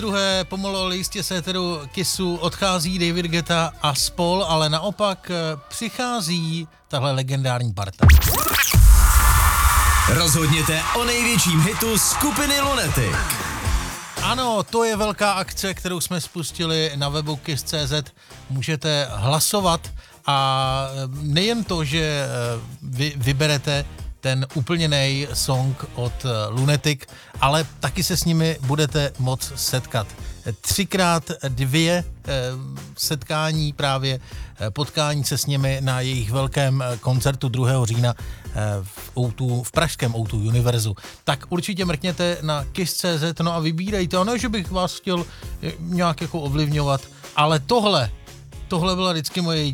druhé pomalu, ale jistě se éteru Kissu odchází David Guetta a spol, ale naopak přichází tahle legendární parta. Rozhodněte o největším hitu skupiny Lunatic. Ano, to je velká akce, kterou jsme spustili na webu kiss.cz. Můžete hlasovat a nejen to, že vy vyberete ten úplně nej song od Lunatic, ale taky se s nimi budete moc setkat. 3x2 setkání právě, potkání se s nimi na jejich velkém koncertu 2. října v pražském O2 Univerzu. Tak určitě mrkněte na kiss.cz, no a vybírejte. A ne, že bych vás chtěl nějak jako ovlivňovat, ale tohle byla vždycky moje